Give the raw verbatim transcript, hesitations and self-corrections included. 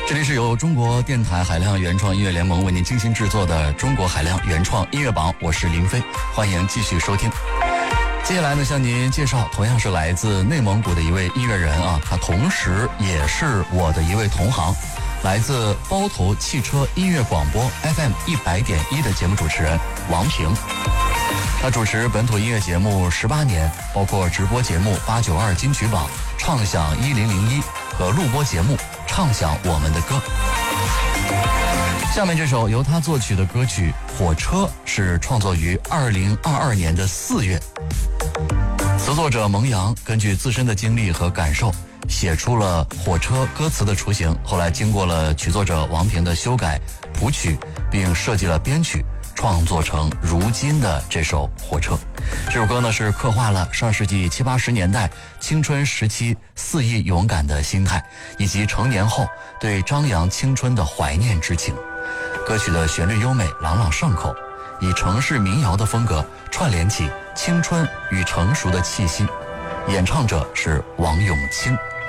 这里是由中国电台海量原创音乐联盟为您精心制作的中国海量原创音乐榜，我是林飞，欢迎继续收听。接下来呢，向您介绍同样是来自内蒙古的一位音乐人啊，他同时也是我的一位同行，来自包头汽车音乐广播 F M 一百点一的节目主持人王平。他主持本土音乐节目十八年，包括直播节目八九二金曲榜、畅享一零零一和录播节目畅享我们的歌。下面这首由他作曲的歌曲《火车》是创作于二零二二年的四月。词作者蒙阳根据自身的经历和感受写出了火车歌词的雏形，后来经过了曲作者王平的修改谱曲，并设计了编曲，创作成如今的这首《火车》。这首歌呢是刻画了上世纪七八十年代青春时期肆意勇敢的心态，以及成年后对张扬青春的怀念之情。歌曲的旋律优美，朗朗上口，以城市民谣的风格串联起青春与成熟的气息。演唱者是王永清。